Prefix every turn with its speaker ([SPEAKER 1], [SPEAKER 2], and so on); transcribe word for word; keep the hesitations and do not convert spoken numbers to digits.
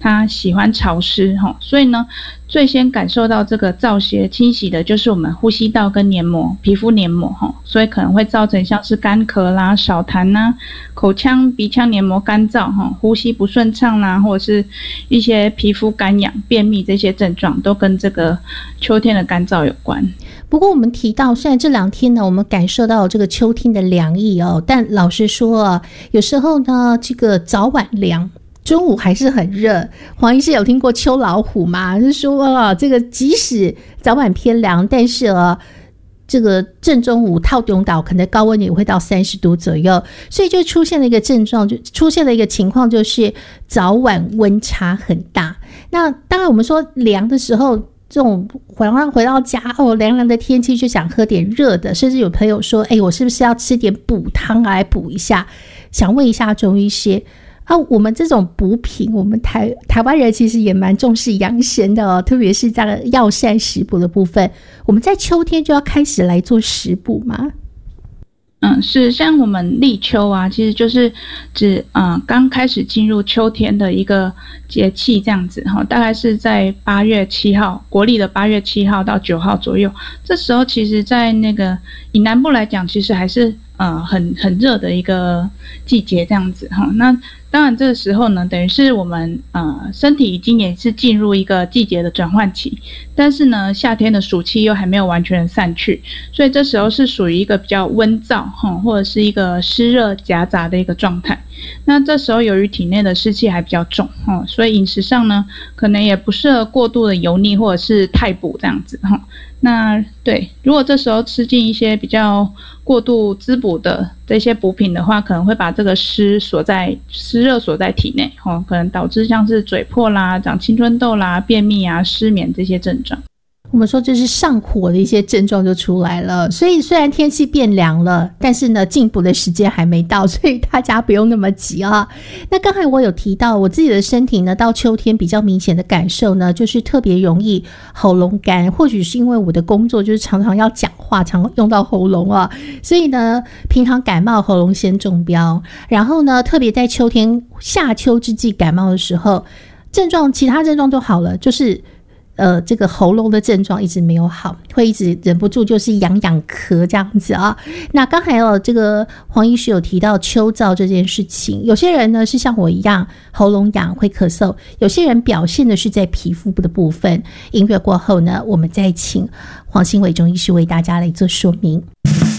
[SPEAKER 1] 它喜欢潮湿，所以呢最先感受到这个燥邪侵袭的就是我们呼吸道跟黏膜皮肤黏膜，所以可能会造成像是干咳啦、少痰啦、口腔鼻腔黏膜干燥、呼吸不顺畅啦，或者是一些皮肤干痒、便秘，这些症状都跟这个秋天的干燥有关。
[SPEAKER 2] 不过我们提到虽然这两天呢我们感受到这个秋天的凉意哦，但老实说啊，有时候呢这个早晚凉，中午还是很热。黄医师有听过秋老虎吗？就是说啊，这个即使早晚偏凉，但是啊这个正中午套中岛可能高温也会到三十度左右，所以就出现了一个症状，就出现了一个情况，就是早晚温差很大。那当然我们说凉的时候，这种晚上回到家哦，凉凉的天气就想喝点热的，甚至有朋友说，哎，我是不是要吃点补汤来补一下？想问一下中医师啊，我们这种补品，我们台台湾人其实也蛮重视养生的哦，特别是这个药膳食补的部分，我们在秋天就要开始来做食补吗？
[SPEAKER 1] 嗯，是，像我们立秋啊，其实就是指嗯刚开始进入秋天的一个节气这样子哈，大概是在八月七号，国历的八月七号到九号左右。这时候其实在那个以南部来讲，其实还是呃很很热的一个季节这样子哈。那当然这个时候呢，等于是我们呃身体已经也是进入一个季节的转换期，但是呢夏天的暑气又还没有完全散去，所以这时候是属于一个比较温燥或者是一个湿热夹杂的一个状态。那这时候由于体内的湿气还比较重，所以饮食上呢可能也不适合过度的油腻或者是太补这样子。那对，如果这时候吃进一些比较过度滋补的这些补品的话，可能会把这个湿锁在湿热锁在体内，可能导致像是嘴破啦、长青春痘啦、便秘啊、失眠这些症状。
[SPEAKER 2] 我们说这是上火的一些症状就出来了，所以虽然天气变凉了，但是呢进补的时间还没到，所以大家不用那么急啊。那刚才我有提到我自己的身体呢，到秋天比较明显的感受呢，就是特别容易喉咙干，或许是因为我的工作就是常常要讲话，常用到喉咙啊，所以呢平常感冒喉咙先中标，然后呢特别在秋天夏秋之际感冒的时候，症状其他症状就好了，就是呃，这个喉咙的症状一直没有好，会一直忍不住就是痒痒咳这样子啊。那刚才有这个黄医师有提到秋燥这件事情，有些人呢是像我一样喉咙痒会咳嗽，有些人表现的是在皮肤的部分。音乐过后呢，我们再请黄新伟中医师为大家来做说明。